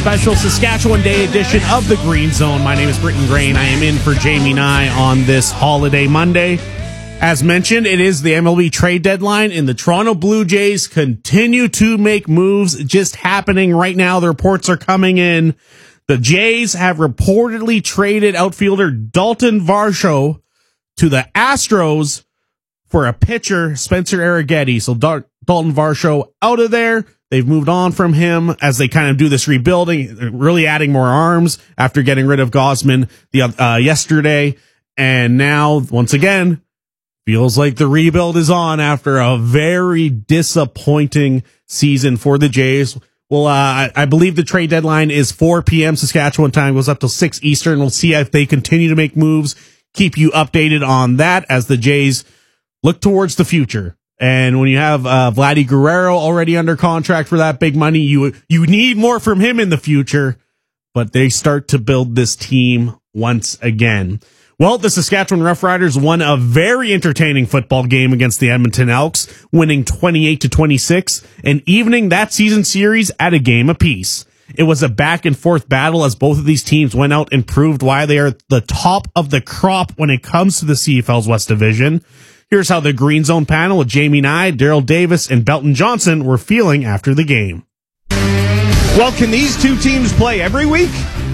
special Saskatchewan Day edition of the Green Zone. My name is Britton Gray, and I am in for Jamie Nye on this holiday Monday. As mentioned, it is the MLB trade deadline, and the Toronto Blue Jays continue to make moves just happening right now. The reports are coming in. The Jays have reportedly traded outfielder Dalton Varsho to the Astros for a pitcher, Spencer Arrighetti. So Dalton Varsho out of there. They've moved on from him as they kind of do this rebuilding, really adding more arms after getting rid of Gausman yesterday. And now, once again, feels like the rebuild is on after a very disappointing season for the Jays. Well, I believe the trade deadline is 4 p.m. Saskatchewan time, goes up till 6 Eastern. We'll see if they continue to make moves, keep you updated on that as the Jays look towards the future. And when you have Vladdy Guerrero already under contract for that big money, you need more from him in the future. But they start to build this team once again. Well, the Saskatchewan Roughriders won a very entertaining football game against the Edmonton Elks, winning 28-26 and evening that season series at a game apiece. It was a back-and-forth battle as both of these teams went out and proved why they are the top of the crop when it comes to the CFL's West Division. Here's how the Green Zone panel with Jamie Nye, Daryl Davis, and Belton Johnson were feeling after the game. Well, can these two teams play every week?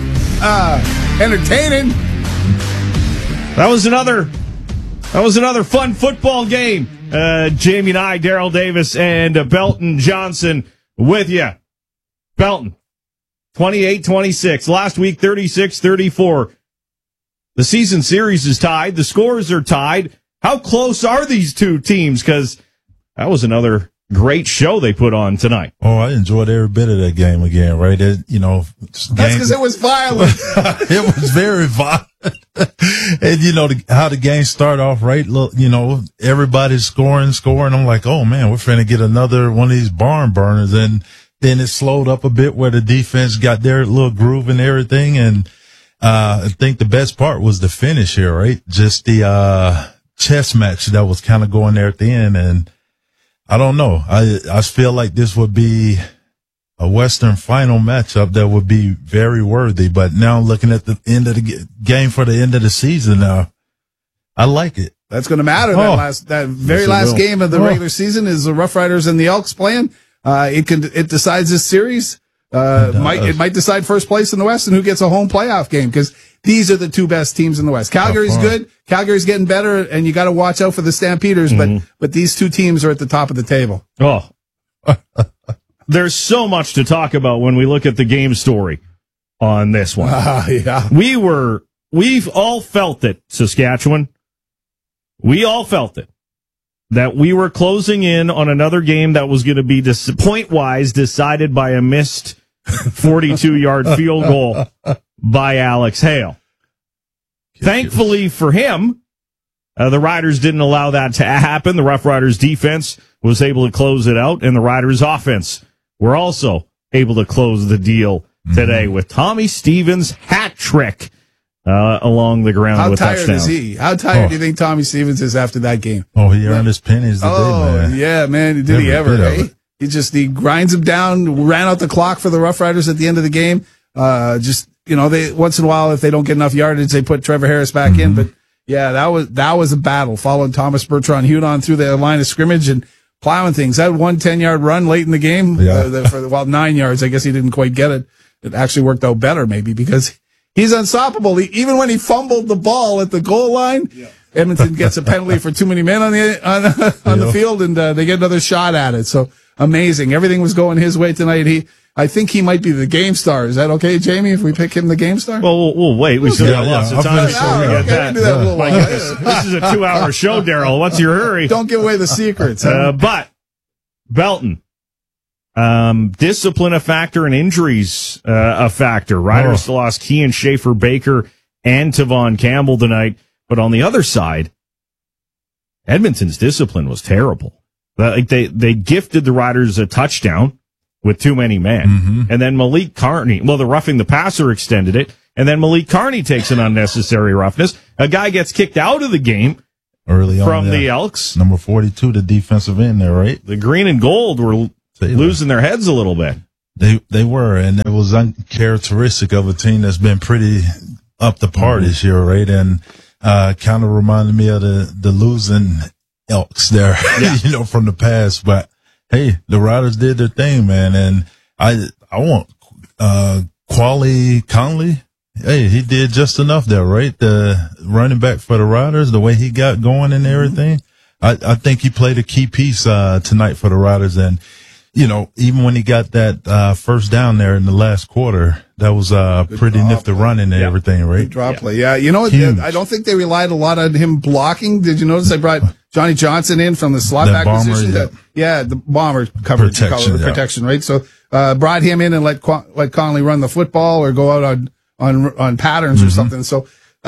Entertaining. That was another fun football game. Jamie Nye, Daryl Davis, and Belton Johnson with you. Belton, 28-26. Last week, 36-34. The season series is tied. The scores are tied. How close are these two teams? Because that was another great show they put on tonight. Oh, I enjoyed every bit of that game again, right? That's because it was violent. It was very violent. And, how the game started off, right? Look, everybody's scoring. I'm like, oh, man, we're finna get another one of these barn burners. And then it slowed up a bit where the defense got their little groove and everything. And I think the best part was the finish here, right? Just the chess match that was kind of going there at the end. And I don't know. I feel like this would be a Western final matchup that would be very worthy. But now looking at the end of the game for the end of the season, I like it. That's going to matter. That very last game of the regular season is the Rough Riders and the Elks playing. It decides this series. It might decide first place in the West and who gets a home playoff game, because these are the two best teams in the West. Calgary's good. Calgary's getting better, and you got to watch out for the Stampeders. But these two teams are at the top of the table. Oh, there's so much to talk about when we look at the game story on this one. Yeah, we've all felt it, Saskatchewan. We all felt it, that we were closing in on another game that was going to be point-wise decided by a missed 42-yard field goal by Alex Hale. Thankfully for him, the Riders didn't allow that to happen. The Rough Riders defense was able to close it out, and the Riders offense were also able to close the deal today with Tommy Stevens' hat trick along the ground with touchdowns. How tired is he? How tired do you think Tommy Stevens is after that game? Oh, he earned his pennies today, man. Yeah, man. Did he ever, eh? He grinds him down, ran out the clock for the Rough Riders at the end of the game. They once in a while, if they don't get enough yardage, they put Trevor Harris back in. But yeah, that was a battle following Thomas Bertrand Hudon through the line of scrimmage and plowing things. That 10-yard run late in the game, 9 yards. I guess he didn't quite get it. It actually worked out better, maybe, because he's unstoppable. Even when he fumbled the ball at the goal line, Edmonton gets a penalty for too many men on the field, and they get another shot at it. So amazing. Everything was going his way tonight. I think he might be the game star. Is that okay, Jamie, if we pick him the game star? Well, we'll wait. We still got lots of time before we get that. This is a 2-hour show, Daryl. What's your hurry? Don't give away the secrets. But, Belton, discipline a factor and injuries a factor. Riders still lost Kean Schaefer Baker and Tavon Campbell tonight. But on the other side, Edmonton's discipline was terrible. They gifted the Riders a touchdown with too many men. And then Malik Carney, the roughing the passer extended it, and then Malik Carney takes an unnecessary roughness. A guy gets kicked out of the game early from the Elks. Number 42, the defensive end there, right? The green and gold were losing their heads a little bit. They were, and it was uncharacteristic of a team that's been pretty up the par this year, right? And kind of reminded me of the losing Elks there, from the past. But hey, the Riders did their thing, man, and I want Quali Conley. Hey, he did just enough there, right? The running back for the Riders, the way he got going and everything. I think he played a key piece tonight for the Riders, and even when he got that first down there in the last quarter, that was pretty nifty running and everything, right? Good draw play. Yeah, you know what? I don't think they relied a lot on him blocking. Did you notice they brought Johnny Johnson in from the slot back position? The bomber coverage protection, right? So brought him in and let Conley run the football or go out on patterns or something. So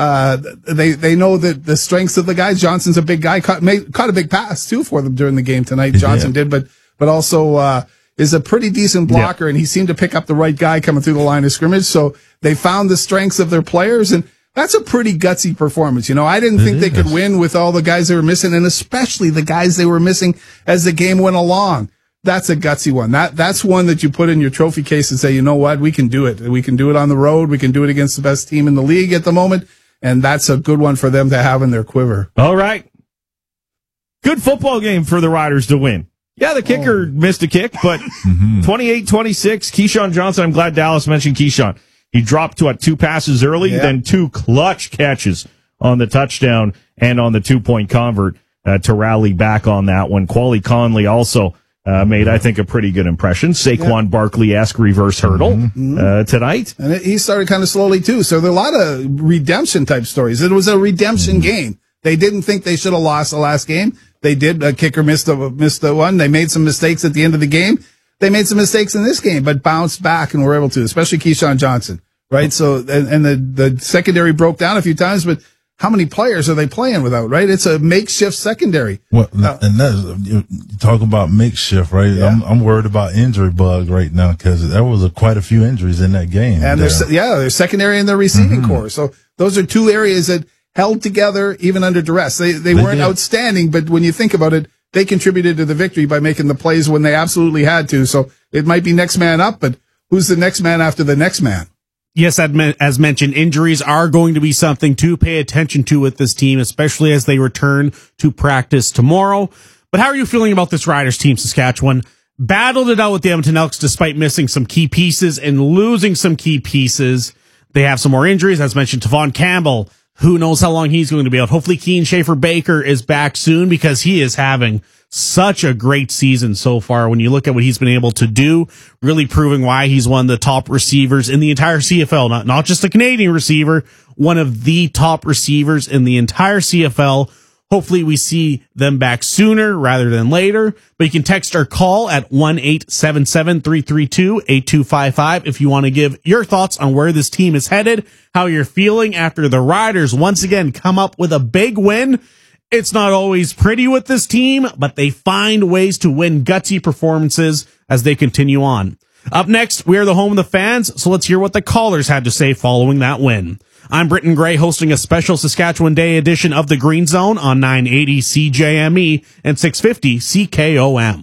they know that the strengths of the guys. Johnson's a big guy, caught a big pass too for them during the game tonight. Johnson did, but also is a pretty decent blocker, and he seemed to pick up the right guy coming through the line of scrimmage. So they found the strengths of their players, and that's a pretty gutsy performance. I didn't think they could win with all the guys they were missing, and especially the guys they were missing as the game went along. That's a gutsy one. That's one that you put in your trophy case and say, you know what, we can do it. We can do it on the road. We can do it against the best team in the league at the moment, and that's a good one for them to have in their quiver. All right. Good football game for the Riders to win. Yeah, the kicker missed a kick, but 28-26, Keyshawn Johnson. I'm glad Dallas mentioned Keyshawn. He dropped 2 passes early, then 2 clutch catches on the touchdown and on the 2-point convert to rally back on that one. Quali Conley also made, I think, a pretty good impression. Saquon Barkley-esque reverse hurdle tonight. And he started kind of slowly, too. So there are a lot of redemption-type stories. It was a redemption game. They didn't think they should have lost the last game. They did. A kicker missed the one. They made some mistakes at the end of the game. They made some mistakes in this game, but bounced back and were able to, especially Keyshawn Johnson, right? So, and the secondary broke down a few times, but how many players are they playing without, right? It's a makeshift secondary. Well, and that's, you're talking about makeshift, right? Yeah. I'm worried about injury bug right now because there was quite a few injuries in that game. And there's secondary and their receiving core. So those are 2 areas that held together even under duress. They weren't outstanding, but when you think about it, they contributed to the victory by making the plays when they absolutely had to. So it might be next man up, but who's the next man after the next man? Yes, as mentioned, injuries are going to be something to pay attention to with this team, especially as they return to practice tomorrow. But how are you feeling about this Riders team, Saskatchewan? Battled it out with the Edmonton Elks despite missing some key pieces and losing some key pieces. They have some more injuries. As mentioned, Tavon Campbell, who knows how long he's going to be out. Hopefully Keane Schaefer-Baker is back soon because he is having such a great season so far. When you look at what he's been able to do, really proving why he's one of the top receivers in the entire CFL, not just a Canadian receiver, one of the top receivers in the entire CFL. Hopefully we see them back sooner rather than later, but you can text or call at 1-877-332-8255 if you want to give your thoughts on where this team is headed, how you're feeling after the Riders once again come up with a big win. It's not always pretty with this team, but they find ways to win gutsy performances as they continue on. Up next, we are the home of the fans, so let's hear what the callers had to say following that win. I'm Britton Gray, hosting a special Saskatchewan Day edition of the Green Zone on 980 CJME and 650 CKOM.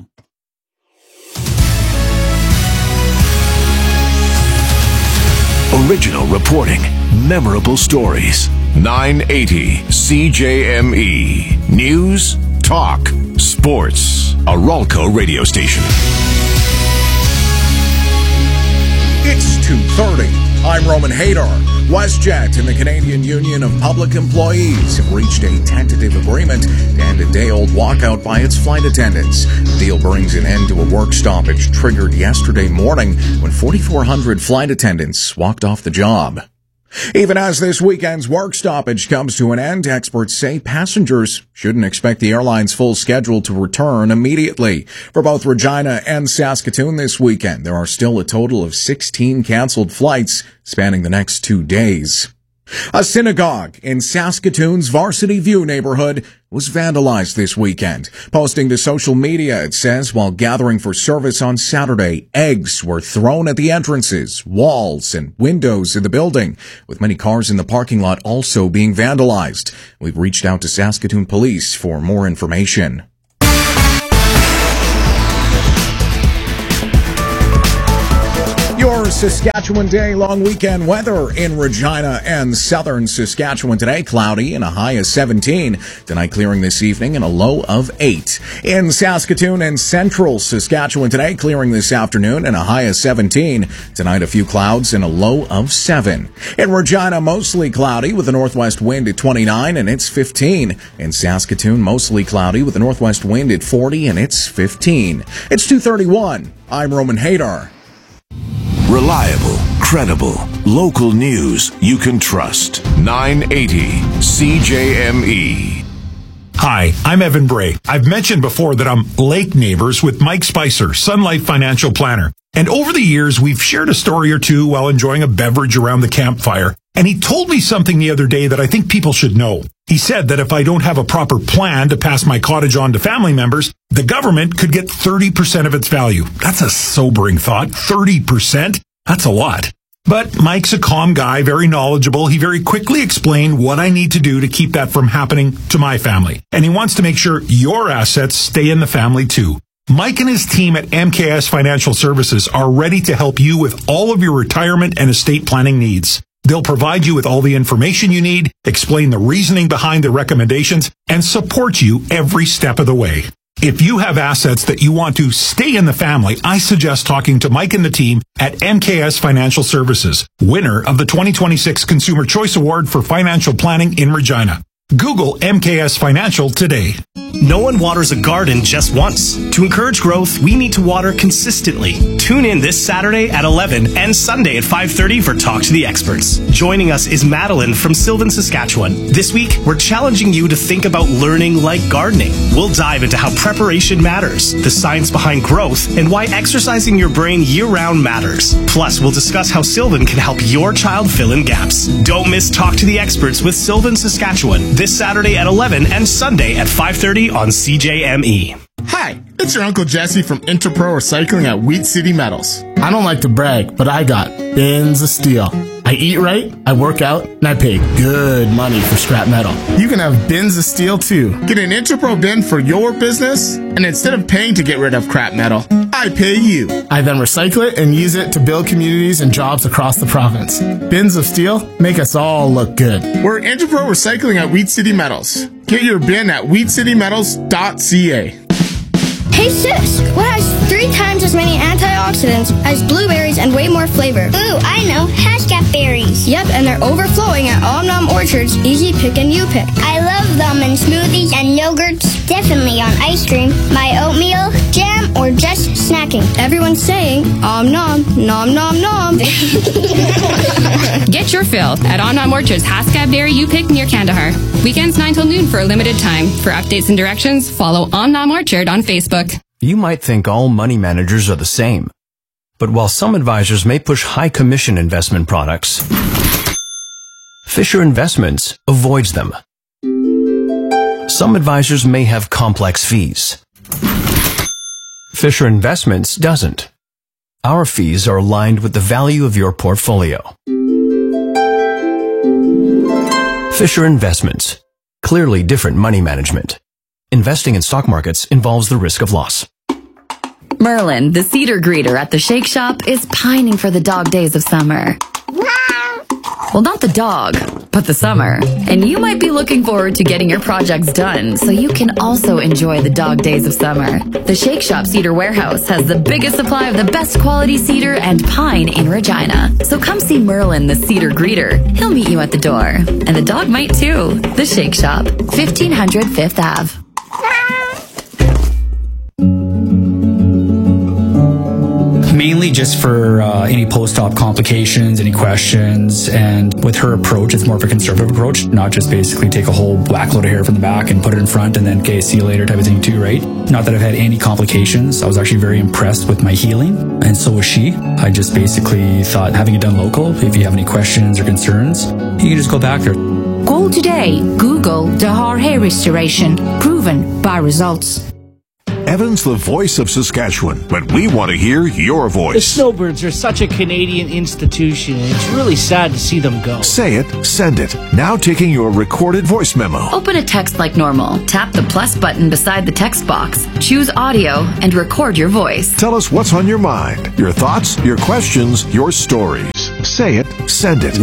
Original reporting, memorable stories. 980 CJME. News, talk, sports. A Ralco radio station. It's 2:30. I'm Roman Hadar. WestJet and the Canadian Union of Public Employees have reached a tentative agreement to end a day-old walkout by its flight attendants. The deal brings an end to a work stoppage triggered yesterday morning when 4,400 flight attendants walked off the job. Even as this weekend's work stoppage comes to an end, experts say passengers shouldn't expect the airline's full schedule to return immediately. For both Regina and Saskatoon this weekend, there are still a total of 16 canceled flights spanning the next 2 days. A synagogue in Saskatoon's Varsity View neighborhood was vandalized this weekend. Posting to social media, it says, while gathering for service on Saturday, eggs were thrown at the entrances, walls, and windows in the building, with many cars in the parking lot also being vandalized. We've reached out to Saskatoon Police for more information. Saskatchewan Day long weekend weather in Regina and southern Saskatchewan today. Cloudy and a high of 17. Tonight clearing this evening and a low of 8. In Saskatoon and central Saskatchewan today, clearing this afternoon and a high of 17. Tonight a few clouds and a low of 7. In Regina, mostly cloudy with a northwest wind at 29 and it's 15. In Saskatoon, mostly cloudy with a northwest wind at 40 and it's 15. It's 2:31. I'm Roman Hadar. Reliable, credible, local news you can trust. 980 CJME. Hi, I'm Evan Bray. I've mentioned before that I'm lake neighbors with Mike Spicer, Sun Life Financial Planner. And over the years, we've shared a story or two while enjoying a beverage around the campfire. And he told me something the other day that I think people should know. He said that if I don't have a proper plan to pass my cottage on to family members, the government could get 30% of its value. That's a sobering thought. 30%? That's a lot. But Mike's a calm guy, very knowledgeable. He very quickly explained what I need to do to keep that from happening to my family. And he wants to make sure your assets stay in the family too. Mike and his team at MKS Financial Services are ready to help you with all of your retirement and estate planning needs. They'll provide you with all the information you need, explain the reasoning behind the recommendations, and support you every step of the way. If you have assets that you want to stay in the family, I suggest talking to Mike and the team at MKS Financial Services, winner of the 2026 Consumer Choice Award for Financial Planning in Regina. Google MKS Financial today. No one waters a garden just once. To encourage growth, we need to water consistently. Tune in this Saturday at 11 and Sunday at 5:30 for Talk to the Experts. Joining us is Madeline from Sylvan, Saskatchewan. This week, we're challenging you to think about learning like gardening. We'll dive into how preparation matters, the science behind growth, and why exercising your brain year-round matters. Plus, we'll discuss how Sylvan can help your child fill in gaps. Don't miss Talk to the Experts with Sylvan, Saskatchewan. This Saturday at 11 and Sunday at 5:30 on CJME. Hi, it's your Uncle Jesse from Interpro Recycling at Wheat City Metals. I don't like to brag, but I got bins of steel. I eat right, I work out, and I pay good money for scrap metal. You can have bins of steel too. Get an Interpro bin for your business, and instead of paying to get rid of crap metal, I pay you. I then recycle it and use it to build communities and jobs across the province. Bins of steel make us all look good. We're Interpro Recycling at Wheat City Metals. Get your bin at wheatcitymetals.ca. Hey sis, what has 3 times as many antioxidants as blueberries and way more flavor? Ooh, I know, Haskell berries. Yep, and they're overflowing at Om Nom Orchard's Easy Pick and You Pick. I love them in smoothies and yogurts, definitely on ice cream, my oatmeal, jam, or just snacking. Everyone's saying Om Nom, Nom Nom Nom. Get your fill at Om Nom Orchard's Haskell Berry You Pick near Kandahar. Weekends 9 till noon for a limited time. For updates and directions, follow Om Nom Orchard on Facebook. You might think all money managers are the same. But while some advisors may push high commission investment products, Fisher Investments avoids them. Some advisors may have complex fees. Fisher Investments doesn't. Our fees are aligned with the value of your portfolio. Fisher Investments. Clearly different money management. Investing in stock markets involves the risk of loss. Merlin, the cedar greeter at the Shake Shop, is pining for the dog days of summer. Well, not the dog, but the summer. And you might be looking forward to getting your projects done so you can also enjoy the dog days of summer. The Shake Shop Cedar Warehouse has the biggest supply of the best quality cedar and pine in Regina. So come see Merlin, the cedar greeter. He'll meet you at the door. And the dog might too. The Shake Shop, 1500 Fifth Ave. Mainly just for any post-op complications, any questions, and with her approach, it's more of a conservative approach, not just basically take a whole whack load of hair from the back and put it in front and then, okay, see you later type of thing too, right? Not that I've had any complications. I was actually very impressed with my healing, and so was she. I just basically thought having it done local, if you have any questions or concerns, you can just go back there. Call today. Google Dahar Hair Restoration. Proven by results. Evan's the voice of Saskatchewan, but we want to hear your The voice. Snowbirds are such a Canadian institution, and it's really sad to see them go. Say it, send it. Now taking your recorded voice memo. Open a text like normal. Tap the plus button beside the text box. Choose audio and record your voice. Tell us what's on your mind, your thoughts, your questions, your stories. Say it, send it.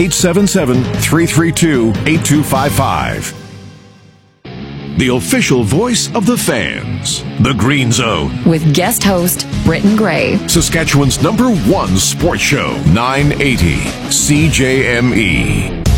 1-877-332-8255. The official voice of the fans. The Green Zone. With guest host Britton Gray. Saskatchewan's #1 sports show. 980 CJME.